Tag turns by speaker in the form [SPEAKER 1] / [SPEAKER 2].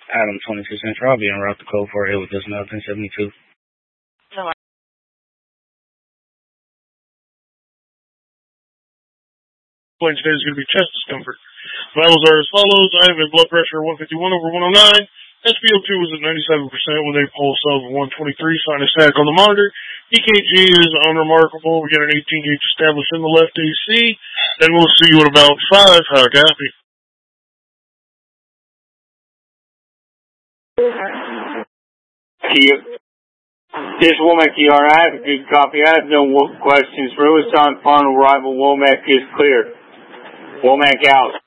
[SPEAKER 1] Adam 22 Central. I'll be en route to code 48 with this 1072.
[SPEAKER 2] Today is going to be chest discomfort. Vitals are as follows. I have a blood pressure of 151/109. SpO2 was at 97% with a pulse of 123. Sinus static on the monitor. EKG is unremarkable. We got an 18 gauge established in the left AC. And we'll see you at about 5. How copy?
[SPEAKER 3] This Womack ER, I have a good copy. I have no questions. Lewis on final arrival. Womack is clear. Womack out.